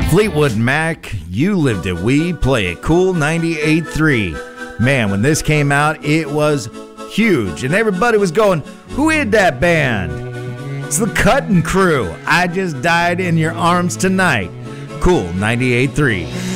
Fleetwood Mac, You Lived It, We Play It Cool 98.3. Man, when this came out, it was huge, and everybody was going, who is that band? It's the Cutting Crew. I Just Died in Your Arms Tonight. Cool 98.3.